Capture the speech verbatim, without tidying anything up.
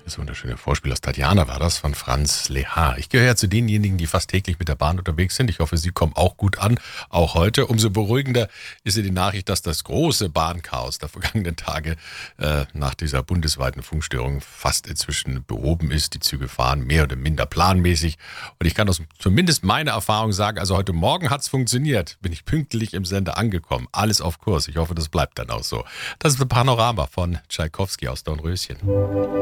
Das wunderschöne Vorspiel aus Tatjana war das, von Franz Lehár. Ich gehöre ja zu denjenigen, die fast täglich mit der Bahn unterwegs sind. Ich hoffe, Sie kommen auch gut an, auch heute. Umso beruhigender ist ja die Nachricht, dass das große Bahnchaos der vergangenen Tage äh, nach dieser bundesweiten Funkstörung fast inzwischen behoben ist. Die Züge fahren mehr oder minder planmäßig. Und ich kann aus zumindest meiner Erfahrung sagen, also heute Morgen hat es funktioniert. Bin ich pünktlich im Sender angekommen. Alles auf Kurs. Ich hoffe, das bleibt dann auch so. Das ist ein Panorama von Tschaikowski aus Dornröschen.